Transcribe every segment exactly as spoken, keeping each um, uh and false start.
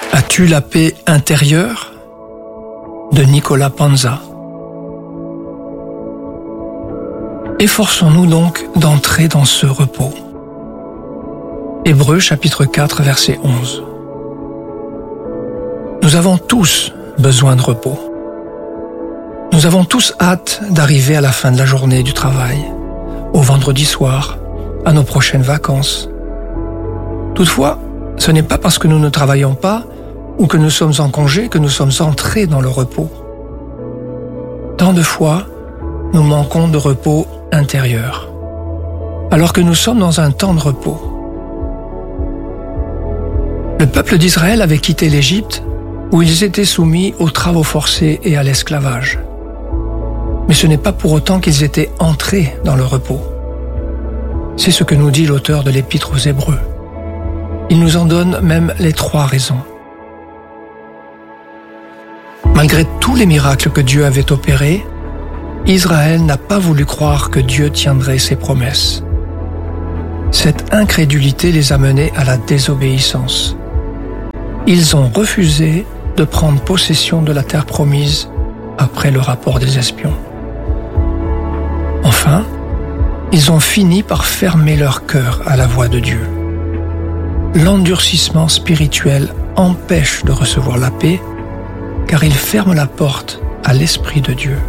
As-tu la paix intérieure ? De Nicolas Panza. Efforçons-nous donc d'entrer dans ce repos. Hébreux chapitre quatre verset onze. Nous avons tous besoin de repos. Nous avons tous hâte d'arriver à la fin de la journée du travail, au vendredi soir, à nos prochaines vacances. Toutefois, ce n'est pas parce que nous ne travaillons pas ou que nous sommes en congé que nous sommes entrés dans le repos. Tant de fois, nous manquons de repos intérieur, alors que nous sommes dans un temps de repos. Le peuple d'Israël avait quitté l'Égypte, où ils étaient soumis aux travaux forcés et à l'esclavage. Mais ce n'est pas pour autant qu'ils étaient entrés dans le repos. C'est ce que nous dit l'auteur de l'Épître aux Hébreux. Il nous en donne même les trois raisons. Malgré tous les miracles que Dieu avait opérés, Israël n'a pas voulu croire que Dieu tiendrait ses promesses. Cette incrédulité les a menés à la désobéissance. Ils ont refusé de prendre possession de la terre promise après le rapport des espions. Enfin, ils ont fini par fermer leur cœur à la voix de Dieu. L'endurcissement spirituel empêche de recevoir la paix, car il ferme la porte à l'Esprit de Dieu.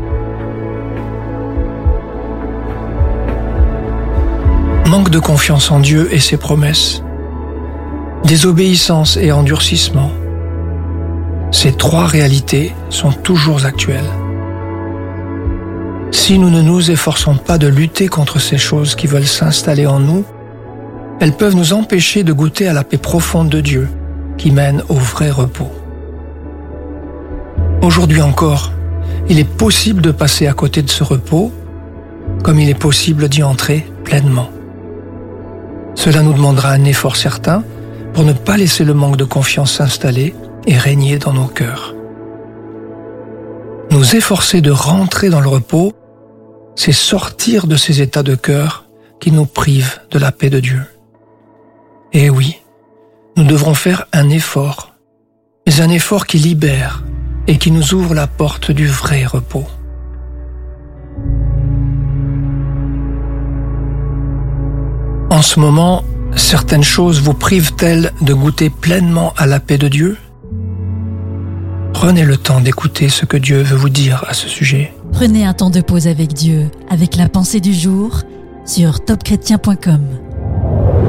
Manque de confiance en Dieu et ses promesses, désobéissance et endurcissement. Ces trois réalités sont toujours actuelles. Si nous ne nous efforçons pas de lutter contre ces choses qui veulent s'installer en nous, elles peuvent nous empêcher de goûter à la paix profonde de Dieu qui mène au vrai repos. Aujourd'hui encore, il est possible de passer à côté de ce repos, comme il est possible d'y entrer pleinement. Cela nous demandera un effort certain pour ne pas laisser le manque de confiance s'installer et régner dans nos cœurs. Nous efforcer de rentrer dans le repos, c'est sortir de ces états de cœur qui nous privent de la paix de Dieu. Et oui, nous devrons faire un effort, mais un effort qui libère et qui nous ouvre la porte du vrai repos. En ce moment, certaines choses vous privent-elles de goûter pleinement à la paix de Dieu ? Prenez le temps d'écouter ce que Dieu veut vous dire à ce sujet. Prenez un temps de pause avec Dieu, avec la pensée du jour, sur top chrétien point com.